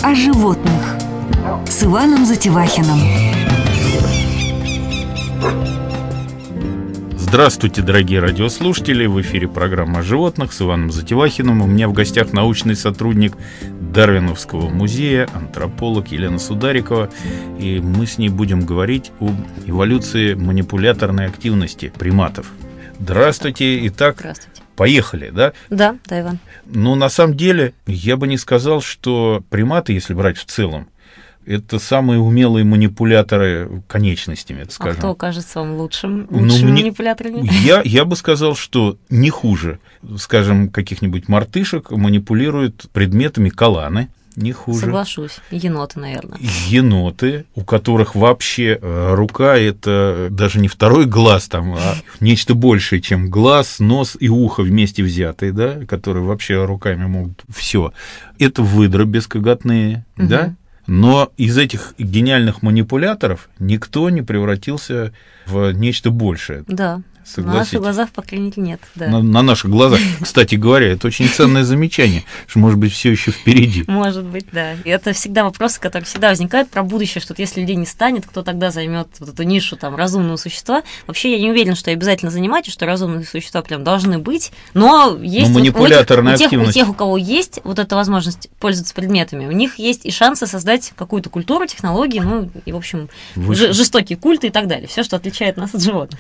о животных с Иваном Затевахиным. Здравствуйте, дорогие радиослушатели! В эфире программа о животных с Иваном Затевахиным. У меня в гостях научный сотрудник Дарвиновского музея, антрополог Елена Сударикова. И мы с ней будем говорить об эволюции манипуляторной активности приматов. Здравствуйте! Итак, Здравствуйте. Поехали, да? Да, Иван. Ну, на самом деле, я бы не сказал, что приматы, если брать в целом, это самые умелые манипуляторы конечностями, это скажем. А кто кажется вам лучшими манипуляторами? Я бы сказал, что не хуже. Скажем, каких-нибудь мартышек манипулируют предметами каланы. Не хуже. Соглашусь. Еноты, наверное. Еноты, у которых вообще рука — это даже не второй глаз, там, а нечто большее, чем глаз, нос и ухо вместе взятые, да, которые вообще руками могут все. Это выдры бескоготные, да. Но из этих гениальных манипуляторов никто не превратился в нечто большее. Да. Согласитесь? На наших глазах, по крайней мере, нет. Да. На наших глазах, кстати говоря, это очень ценное замечание, что, может быть, все еще впереди. Может быть, да. И это всегда вопросы, которые всегда возникают про будущее, что если людей не станет, кто тогда займет вот эту нишу там разумного существа. Вообще, я не уверена, что обязательно занимать, и что разумные существа прям должны быть, но есть манипуляторная активность. У тех, у кого есть вот эта возможность пользоваться предметами, у них есть и шансы создать какую-то культуру, технологии, ну и, в общем, жестокие культы и так далее. Все, что отличает нас от животных.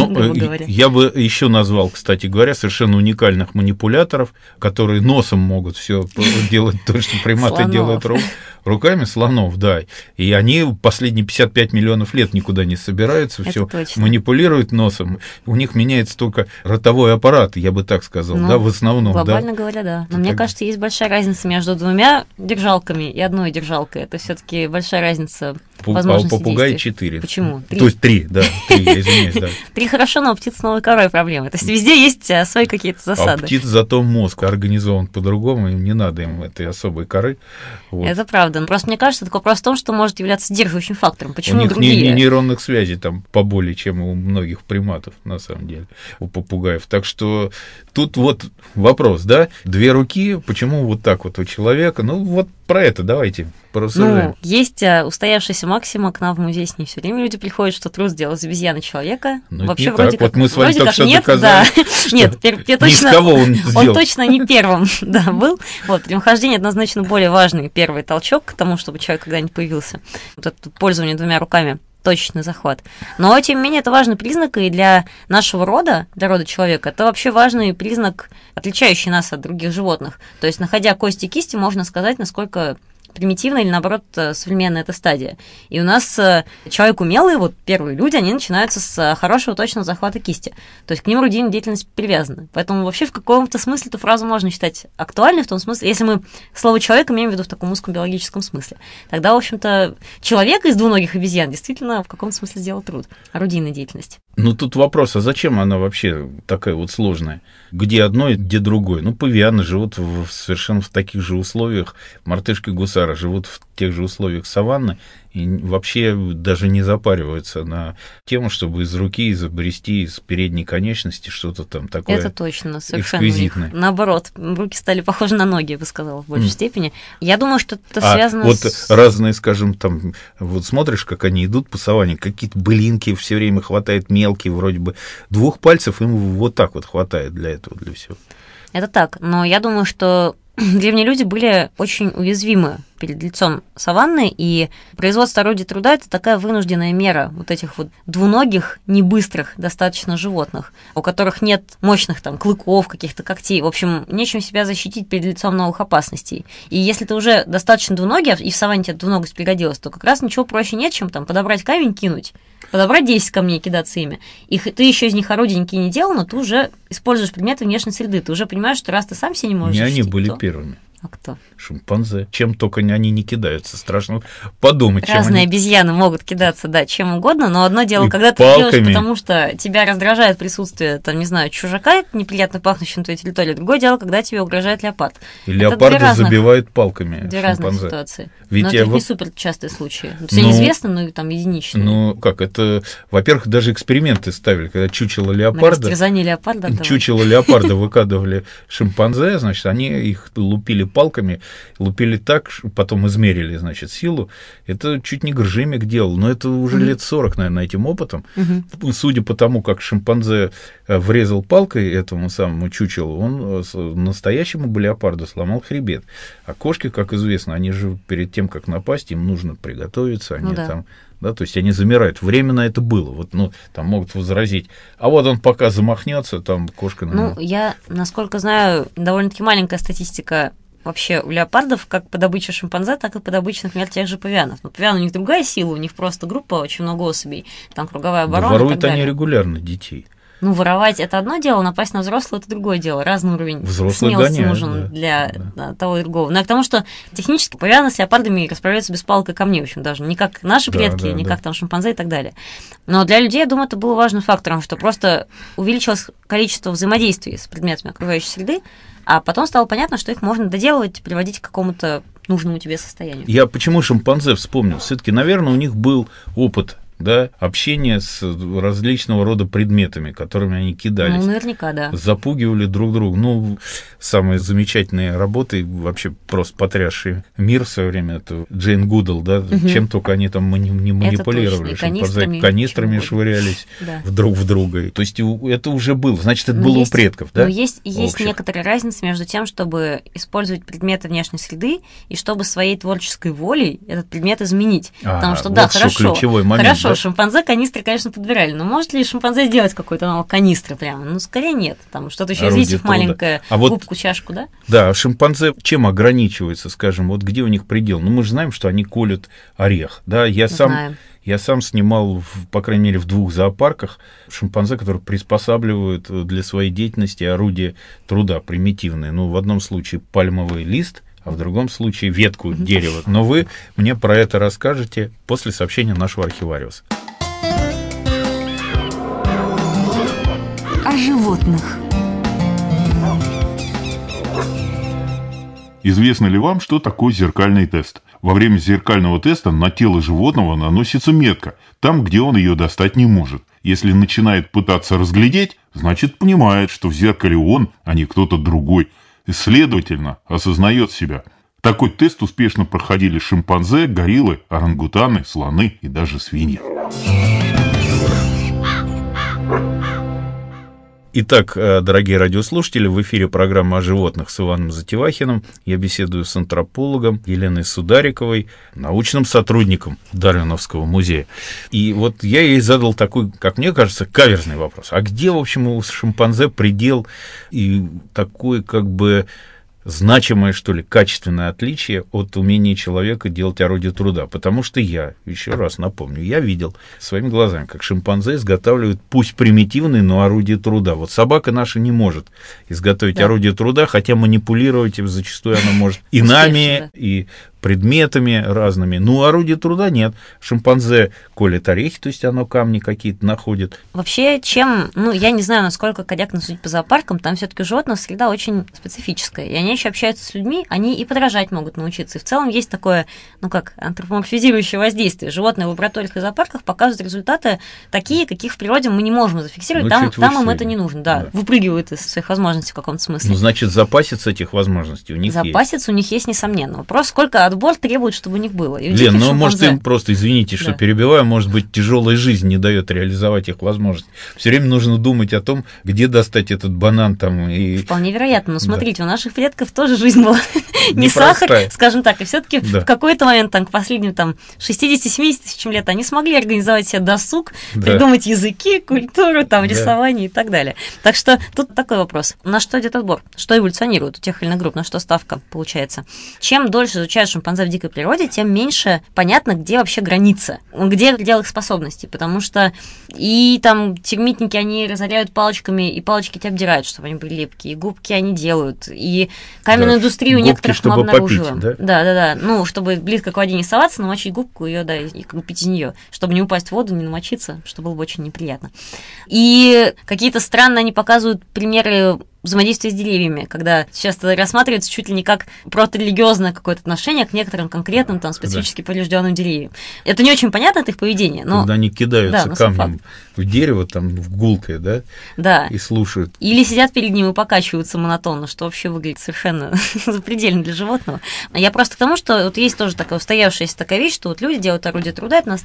Я бы еще назвал, кстати говоря, совершенно уникальных манипуляторов, которые носом могут все делать то, что приматы делают руками, слонов, да. И они последние 55 миллионов лет никуда не собираются, все манипулируют носом. У них меняется только ротовой аппарат, я бы так сказал, да, в основном. Глобально говоря, да. Но мне кажется, есть большая разница между двумя держалками и одной держалкой. Это все-таки большая разница. А у попугая 4. Почему? 3. То есть 3, да, 3, я извиняюсь, да. 3 хорошо, но у птиц с новой корой проблемы. То есть везде есть свои какие-то засады. А птиц зато мозг организован по-другому, им не надо им этой особой коры. Вот. Это правда. Просто мне кажется, это вопрос в том, что может являться сдерживающим фактором. Почему у них другие? Нейронных связей там поболее, чем у многих приматов, на самом деле, у попугаев. Так что тут вот вопрос, да, 2 руки, почему вот так вот у человека? Ну, вот про это давайте порассуждаем. Ну, есть устоявшаяся максима, к нам в музей с ней все время люди приходят, что труд сделал из обезьяны человека. Ну, вообще вроде как. Вот мы с вами только что нет, доказали, да. Нет, точно, он точно не первым, да, был. Вот, при нахождении однозначно более важный первый толчок к тому, чтобы человек когда-нибудь появился. Вот это пользование 2 руками. Точечный захват. Но, тем не менее, это важный признак, и для нашего рода, для рода человека, это вообще важный признак, отличающий нас от других животных. То есть, находя кости и кисти, можно сказать, насколько примитивная или, наоборот, современная эта стадия. И у нас человек умелый, вот первые люди, они начинаются с хорошего точного захвата кисти. То есть к ним рутинная деятельность привязана. Поэтому вообще в каком-то смысле эту фразу можно считать актуальной, в том смысле, если мы слово «человек» имеем в виду в таком узком биологическом смысле. Тогда, в общем-то, человек из двуногих обезьян действительно в каком-то смысле сделал труд, орудийная деятельность. Ну, тут вопрос, а зачем она вообще такая вот сложная? Где одно, где другое? Ну, павианы живут совершенно в таких же условиях, мартышки-гусары живут в тех же условиях саванны и вообще даже не запариваются на тему, чтобы из руки изобрести из передней конечности что-то там такое. Это точно, совершенно. Эксклюзивное. Наоборот, руки стали похожи на ноги, я бы сказала, в большей степени. Я думаю, что это связано вот разные, скажем, там, вот смотришь, как они идут по саванне, какие-то былинки все время хватает, мелкие, вроде бы 2 пальцев им вот так вот хватает для этого, для всего. Это так, но я думаю, что древние люди были очень уязвимы перед лицом саванны, и производство орудий труда – это такая вынужденная мера вот этих вот двуногих, небыстрых достаточно животных, у которых нет мощных там клыков, каких-то когтей, в общем, нечем себя защитить перед лицом новых опасностей. И если ты уже достаточно двуногий, и в саванне тебе двуногость пригодилась, то как раз ничего проще нет, чем там подобрать камень, кинуть, подобрать 10 камней, кидаться ими. И ты еще из них орудия не делал, но ты уже используешь предметы внешней среды. Ты уже понимаешь, что раз ты сам себе не можешь не защитить, они были то... первыми. А кто? Шимпанзе. Чем только они не кидаются. Страшно подумать. Разные обезьяны могут кидаться, да, чем угодно, но одно дело, когда ты делаешь, потому что тебя раздражает присутствие, там, не знаю, чужака, неприятно пахнущего на твоей территории. Другое дело, когда тебе угрожает леопард. И леопарды забивают палками. Две разные ситуации. Ведь но это не супер частые случаи. Все неизвестно, но там единичные. Ну, как, это, во-первых, даже эксперименты ставили, когда чучело леопарда... На растерзание леопарда. Чучело леопарда выкадывали шимпанзе, значит, они их лупили палками, лупили так, потом измерили, значит, силу. Это чуть не Гржемик делал, но это уже лет 40, наверное, этим опытом. Судя по тому, как шимпанзе врезал палкой этому самому чучелу, он настоящему леопарду сломал хребет. А кошки, как известно, они же перед тем, как напасть, им нужно приготовиться, они там... Да, то есть они замирают. Временно это было. Вот, ну, там могут возразить. А вот он пока замахнется, там кошка... Ну, я, насколько знаю, довольно-таки маленькая статистика вообще у леопардов, как по добыче шимпанзе, так и по добыче, например, тех же павианов. Но павиан у них другая сила, у них просто группа, очень много особей, там круговая оборона. Да, воруют они регулярно детей. Ну, воровать – это одно дело, напасть на взрослого – это другое дело. Разный уровень смелости нужен для того и другого. Но к тому, что технически павианы с леопардами расправляются без палок и камней, в общем, даже не как наши предки, не как там шимпанзе и так далее. Но для людей, я думаю, это было важным фактором, что просто увеличилось количество взаимодействий с предметами окружающей среды, а потом стало понятно, что их можно доделывать, приводить к какому-то нужному тебе состоянию. Я почему шимпанзе вспомнил? Все-таки, наверное, у них был опыт, да, общение с различного рода предметами, которыми они кидались. Ну, наверняка, да. Запугивали друг друга. Ну, самые замечательные работы, вообще просто потрясшие мир в свое время, это Джейн Гудал, да, чем только они там не манипулировали. Канистрами швырялись друг в друга. То есть это уже было, значит, это было у предков, да? Но есть некоторая разница между тем, чтобы использовать предметы внешней среды и чтобы своей творческой волей этот предмет изменить. Потому что, да, хорошо, ключевой момент. Хорошо, шимпанзе канистры, конечно, подбирали, но может ли шимпанзе сделать какой-то аналог канистры прямо? Ну, скорее нет. Там что-то еще из их маленькое, губку, чашку, да? Да, шимпанзе чем ограничивается, скажем, вот где у них предел? Ну, мы же знаем, что они колют орех, да? Я сам снимал, по крайней мере, в 2 зоопарках шимпанзе, которые приспосабливают для своей деятельности орудия труда примитивные. Ну, в одном случае пальмовый лист, а в другом случае ветку дерева. Но вы мне про это расскажете после сообщения нашего архивариуса. О животных. Известно ли вам, что такое зеркальный тест? Во время зеркального теста на тело животного наносится метка, там, где он ее достать не может. Если начинает пытаться разглядеть, значит понимает, что в зеркале он, а не кто-то другой. И, следовательно, осознает себя. Такой тест успешно проходили шимпанзе, гориллы, орангутаны, слоны и даже свиньи. Итак, дорогие радиослушатели, в эфире программа о животных с Иваном Затевахиным. Я беседую с антропологом Еленой Судариковой, научным сотрудником Дарвиновского музея. И вот я ей задал такой, как мне кажется, каверзный вопрос. А где, в общем, у шимпанзе предел и такой, как бы, значимое, что ли, качественное отличие от умения человека делать орудие труда. Потому что я, еще раз напомню, я видел своими глазами, как шимпанзе изготавливают, пусть примитивные, но орудие труда. Вот собака наша не может изготовить орудие труда, хотя манипулировать зачастую она может и нами, и предметами разными. Ну, орудия труда нет. Шимпанзе колет орехи, то есть оно камни какие-то находит. Вообще, я не знаю, насколько корректно судить по зоопаркам, там все-таки животная среда очень специфическая, и они еще общаются с людьми, они и подражать могут научиться. И в целом есть такое, антропоморфизирующее воздействие. Животные в лабораториях и зоопарках показывают результаты такие, каких в природе мы не можем зафиксировать, там им это не нужно, выпрыгивают из своих возможностей в каком-то смысле. Ну, значит, запаситься этих возможностей у них есть. Запаситься у них есть, несомненно. Вопрос, сколько отбор требует, чтобы у них было. Лен, может, им просто, извините, что перебиваю, может быть, тяжелая жизнь не дает реализовать их возможности. Все время нужно думать о том, где достать этот банан там. Вполне вероятно. Но смотрите, у наших предков тоже жизнь была не сахар, скажем так. И все-таки в какой-то момент, к последним 60-70 тысячам лет, они смогли организовать себе досуг, придумать языки, культуру, рисование и так далее. Так что тут такой вопрос. На что идет отбор? Что эволюционирует у тех или иных групп? На что ставка получается? Чем дольше изучаешь шимпанзе в дикой природе, тем меньше понятно, где вообще граница, где предел их способностей, потому что и термитники, они разоряют палочками, и палочки тебя обдирают, чтобы они были липкие, и губки они делают, и каменную индустрию некоторых мы обнаружила. Да. Ну, чтобы близко к воде не соваться, намочить губку ее, и пить из нее, чтобы не упасть в воду, не намочиться, что было бы очень неприятно. И какие-то странные они показывают примеры взаимодействие с деревьями, когда часто рассматривается чуть ли не как проторелигиозное какое-то отношение к некоторым конкретным, там, специфически поврежденным деревьям. Это не очень понятно от их поведения, но... Когда они кидаются да, камнем в дерево, там, в гулкое, да? Да. И слушают. Или сидят перед ним и покачиваются монотонно, что вообще выглядит совершенно запредельно для животного. Я просто к тому, что вот есть тоже такая устоявшаяся такая вещь, что вот люди делают орудие труда, это